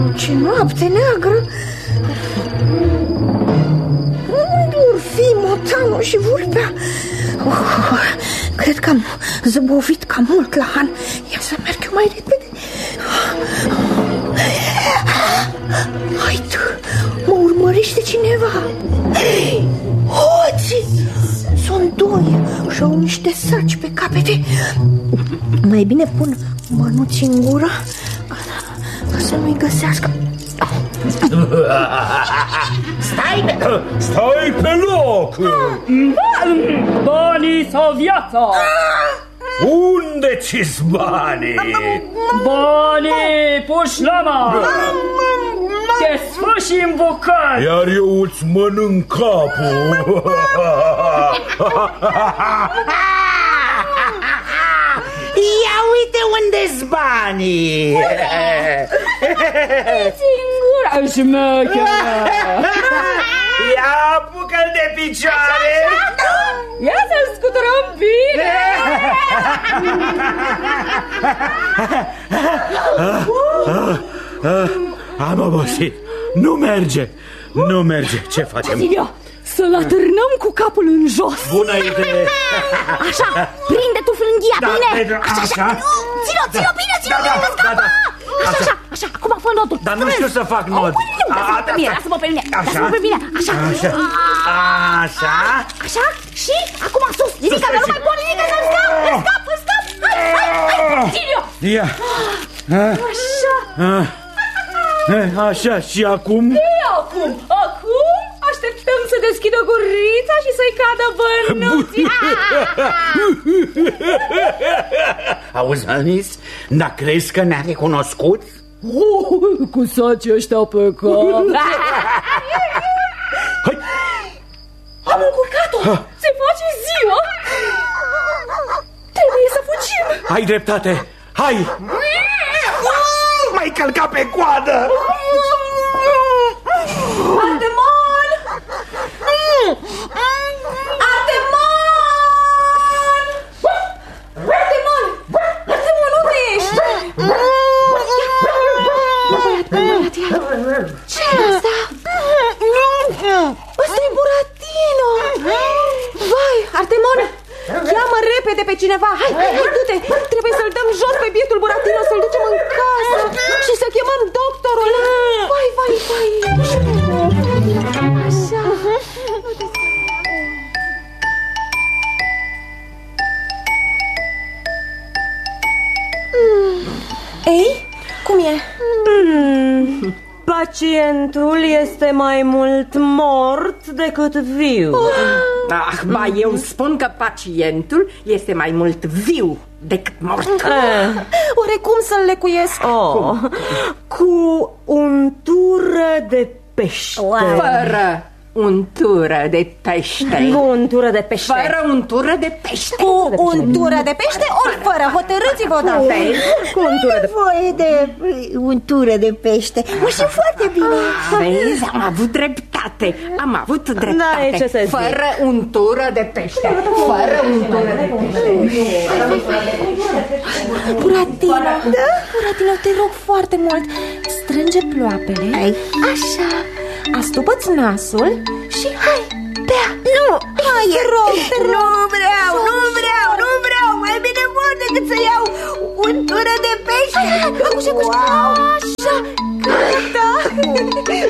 Ce noapte neagră! Unde or fi motanul și vulpea? Cred că am zăbovit cam mult la Han. Ia să merg eu mai repede. Hai tu, mă urmărește cineva. Hoții! Sunt doi și au niște saci pe capete. Mai bine pun mănuți în gură ca să nu-i găsească. Stai pe loc! Banii sau viața? Unde ți-s banii? Banii puși la mare! Te sfârși în bucăți! Iar eu îți mănânc capul! Ia uite unde-s banii! Singura șmecheră! Ia apucă-l de picioare! Ia să-l scuturăm bine! Am obosit. Nu merge. Nu merge. Ce facem? Silvio, să-l atârnăm cu capul în jos. Bună idee. Așa, prinde tu frânghia, bine. Așa. Ține-o bine, ține-o bine, că scapă. Așa, acum fă nodul. Dar nu știu să fac nod. Lasă-mă pe mine, lasă-mă pe mine. Așa. Așa, și acum sus. Ridică, nu mai pot ridică, să-l scap. Hai, Silvio. Ia. Așa, și acum? Acum așteptăm să deschidă gurița și să-i cadă bănuții. Auzi, Anis, dar crezi că ne-a recunoscut? Cu sacii ăștia pe cap. Hai. Am încurcat-o. Se face ziua. Trebuie să fugim. Ai dreptate. Hai. M-ai călcat pe coadă! Artemon! Unde ești? Ce-i asta? Ăsta-i Buratino! Vai, Artemon! Cheamă repede pe cineva. Hai, du-te. Trebuie să-l dăm jos pe bietul Buratino, să-l ducem în casă și să chemăm doctorul. Vai. Așa. Ei, cum e? Pacientul este mai mult mort decât viu. Ba, eu spun că pacientul este mai mult viu decât mort. Oare cum să-l lecuiesc? Cu untură de pește. Fără untură de pește. Cu untură de pește. Fără untură de pește. Cu untură de pește ori fără? Hotărâți-vă, da. Cu untură de Nevoie de untură de pește. Mă știu foarte bine. Vezi, am avut dreptate. N-ai ce să zic. Fără untură de pește. Fără untură de pește. Buratino, te rog foarte mult, strânge ploapele. Așa. Astupă-ți nasul și hai, bea. Nu, hai, te rog. Nu vreau. Mai bine mor decât să iau untură de pește. Așa, gata.